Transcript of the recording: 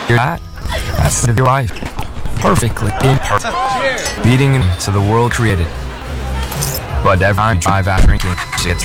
You're that's your life. Perfectly imperfect. Beating into the world created. But every time you drive out drinking, it's